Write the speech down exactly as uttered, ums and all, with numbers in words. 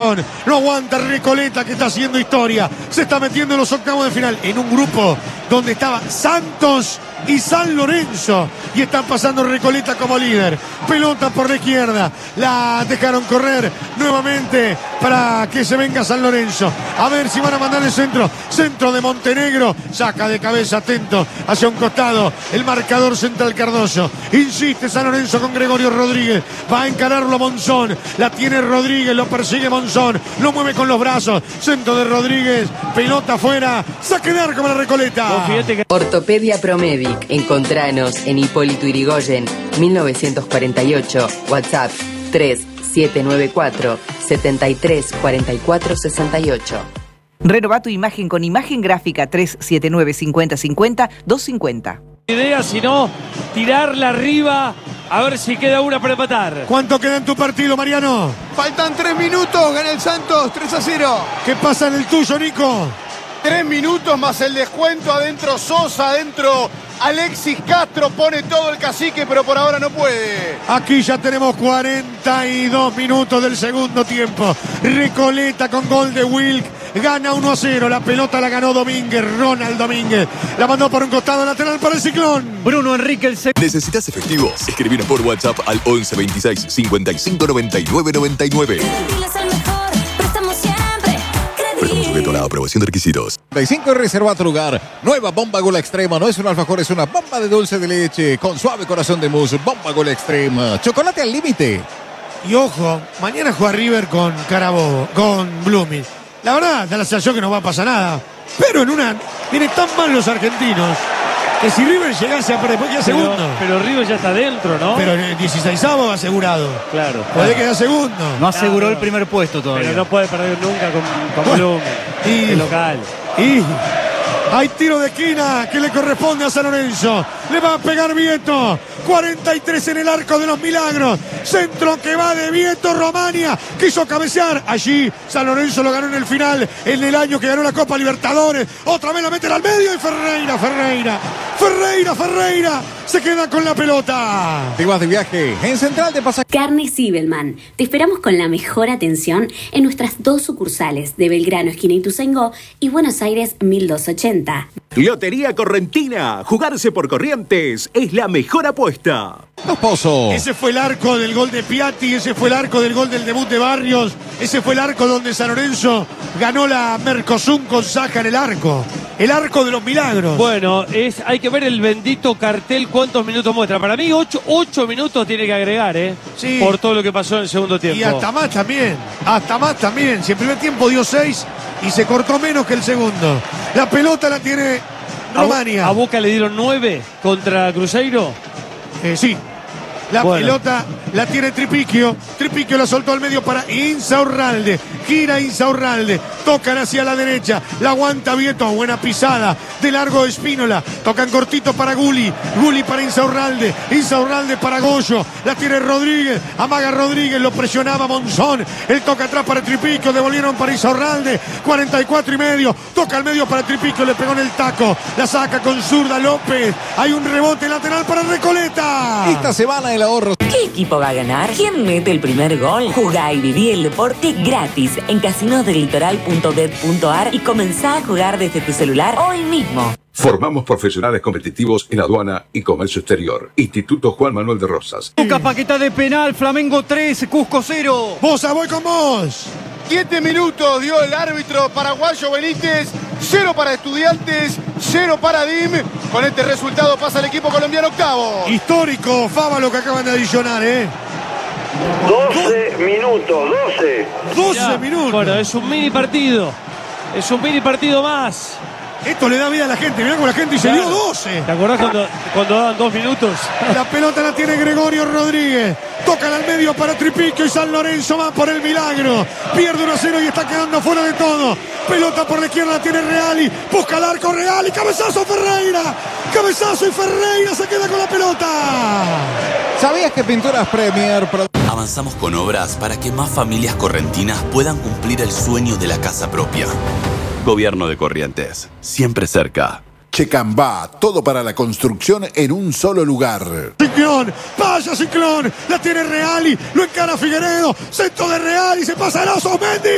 Ciclón. No aguanta Recoleta, que está haciendo historia. Se está metiendo en los octavos de final en un grupo donde estaba Santos y San Lorenzo, y están pasando Recoleta como líder. Pelota por la izquierda, la dejaron correr nuevamente para que se venga San Lorenzo. A ver si van a mandar el centro. Centro de Montenegro, saca de cabeza, atento hacia un costado el marcador central Cardoso. Insiste San Lorenzo con Gregorio Rodríguez, va a encararlo Monzón, la tiene Rodríguez, lo persigue Monzón, lo mueve con los brazos, centro de Rodríguez, pelota afuera, saque de arco para Recoleta. Ortopedia Promedic. Encontranos en Hipólito Yrigoyen, mil novecientos cuarenta y ocho, WhatsApp tres siete nueve cuatro, siete tres cuatro cuatro seis ocho. Renová tu imagen con imagen gráfica tres siete nueve cinco cero cinco cero dos cinco cero. Idea, sino tirarla arriba, a ver si queda una para empatar. ¿Cuánto queda en tu partido, Mariano? Faltan tres minutos, gana el Santos, tres a cero. ¿Qué pasa en el tuyo, Nico? Tres minutos más el descuento, adentro Sosa, adentro Alexis Castro, pone todo el cacique, pero por ahora no puede. Aquí ya tenemos cuarenta y dos minutos del segundo tiempo. Recoleta con gol de Wilk, gana uno a cero, la pelota la ganó Domínguez, Ronald Domínguez, la mandó por un costado lateral para el Ciclón. Bruno Enrique el segundo. ¿Necesitas efectivos? Escribir por WhatsApp al once veintiséis cincuenta y cinco noventa y nueve noventa y nueve. Sujeto a la aprobación de requisitos. treinta y cinco reserva tu lugar. Nueva bomba Gol Extrema. No es un alfajor, es una bomba de dulce de leche con suave corazón de mousse. Bomba Gol Extrema. Chocolate al límite. Y ojo, mañana juega River con Carabobo, con Blooming. La verdad, da la sensación que no va a pasar nada. Pero en una, vienen tan mal los argentinos que si River llegase a perder, queda segundo. Pero, pero River ya está dentro, ¿no? Pero en el dieciseisavo asegurado. Claro. Puede quedar segundo. No aseguró Claro. el primer puesto todavía. Pero no puede perder nunca con, con Bueno, Blooming. y- El local. Y hay tiro de esquina que le corresponde a San Lorenzo. Le va a pegar Vieto. cuarenta y tres en el arco de los Milagros. Centro que va de Vieto. Romania quiso cabecear. Allí San Lorenzo lo ganó en el final, en el año que ganó la Copa Libertadores. Otra vez la meten al medio y Ferreira, Ferreira, Ferreira, Ferreira se queda con la pelota. Te vas de viaje en Central de Pasajeros. Carnes Zibelman. Te esperamos con la mejor atención en nuestras dos sucursales de Belgrano, esquina Ituzaingó, y Buenos Aires mil doscientos ochenta. Lotería Correntina. Jugarse por Corrientes es la mejor apuesta. Dos Pozos. Ese fue el arco del gol de Piatti, ese fue el arco del gol del debut de Barrios, ese fue el arco donde San Lorenzo ganó la Mercosur con Saja en el arco. El arco de los milagros. Bueno, es, hay que ver el bendito cartel cuántos minutos muestra. Para mí, ocho, ocho minutos tiene que agregar, ¿eh? Sí. Por todo lo que pasó en el segundo tiempo. Y hasta más también, hasta más también. Si el primer tiempo dio seis y se cortó menos que el segundo. La pelota la tiene A, Romania. a Boca le dieron nueve contra Cruzeiro. Eh, sí. La Bueno. pelota la tiene Tripiquio. Tripiquio la soltó al medio para Insaurralde. Gira Insaurralde. Tocan hacia la derecha. La aguanta Vieto. Buena pisada. De largo Espínola. Tocan cortito para Guli. Guli para Insaurralde. Insaurralde para Goyo. La tiene Rodríguez. Amaga Rodríguez. Lo presionaba Monzón. El toca atrás para Tripiquio. Devolvieron para Insaurralde. cuarenta y cuatro y medio. Toca al medio para Tripiquio. Le pegó en el taco. La saca con zurda López. Hay un rebote lateral para Recoleta. Esta semana el ahorro. ¿Qué equipo va a ganar? ¿Quién mete el primer gol? Jugá y viví el deporte gratis en casinos del litoral punto bet punto ar y comenzá a jugar desde tu celular hoy mismo. Formamos profesionales competitivos en aduana y comercio exterior. Instituto Juan Manuel de Rosas. Lucas Paquetá de penal, Flamengo tres, Cusco cero. Bosa, voy con vos. Siete minutos dio el árbitro paraguayo Benítez. Cero para Estudiantes, cero para D I M. Con este resultado pasa el equipo colombiano octavo. Histórico, Faba, lo que acaban de adicionar, ¿eh? doce minutos, doce. doce Mirá, minutos. Bueno, es un mini partido. Es un mini partido más. Esto le da vida a la gente. Mirá como la gente dice, Claro. dio doce. ¿Te acordás cuando, cuando daban dos minutos? La pelota la tiene Gregorio Rodríguez. Tocan al medio para Tripiquio y San Lorenzo va por el milagro. Pierde uno a cero y está quedando fuera de todo. Pelota por la izquierda la tiene Reali. Busca el arco Reali. Cabezazo Ferreira. Cabezazo y Ferreira se queda con la pelota. ¿Sabías que Pinturas Premier... Avanzamos con obras para que más familias correntinas puedan cumplir el sueño de la casa propia. Gobierno de Corrientes, siempre cerca. Checambá, todo para la construcción en un solo lugar. Ciclón, vaya Ciclón. La tiene Reali. Lo encara Figueredo. Centro de Reali. Se pasa el oso Mendy.